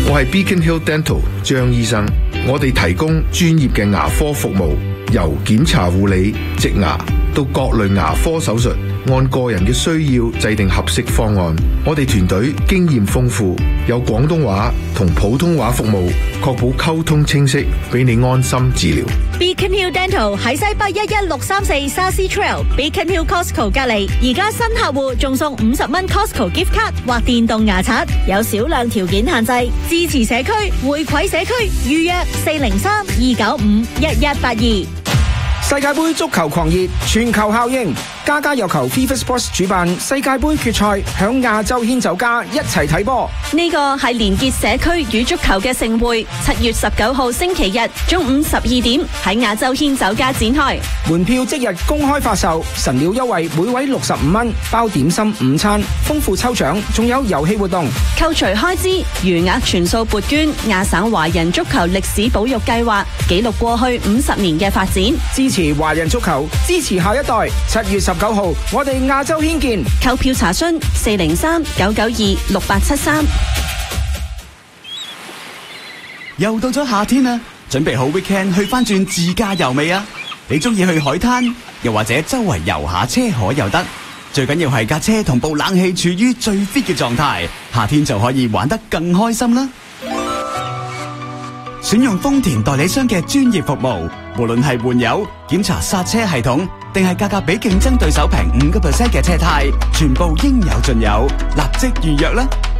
我係 Beacon Hill Dental 張醫生，我哋提供專業嘅牙科服務，由檢查護理、植牙到各類牙科手術，按個人嘅需要制定合適方案。我哋團隊經驗豐富，有廣東話同普通話服務，確保溝通清晰，俾你安心治療。 Beacon Hill Dental 喺西北11634 Sarcy Trail Beacon Hill Costco 隔離，而家新客戶仲送50蚊 Costco gift card 或電動牙刷，有少量條件限制，支持社區，回饋社區，預約403-295-1182。 世界盃足球狂熱，全球效應，家家有球 FIFA Sports 主辦世界盃決賽，響亞洲牽手家一齊睇波。 呢個係連結社區與足球嘅盛會，7月19號星期日中午12點喺亞洲牽手家展開。 門票即日公開發售，神鳥優惠每位65蚊，包點心午餐，豐富抽獎，仲有遊戲活動。 扣除開支，餘額全數撥捐亞省華人足球歷史保育計劃，記錄過去50年嘅發展。 支持華人足球，支持下一代。7月19號，我哋亞洲牽見。 購票查詢403-992-6873。 又到咗夏天啦，準備好 weekend 去翻轉自駕遊未啊？你中意去海灘，又或者周圍遊下車河又得，最緊要係架車同部冷氣處於最 fit 嘅狀態，夏天就可以玩得更開心啦。選用豐田代理商嘅專業服務，無論係換油、檢查剎車系統，定係價格比競爭對手平5% 嘅車胎，全部應有盡有，立即預約啦！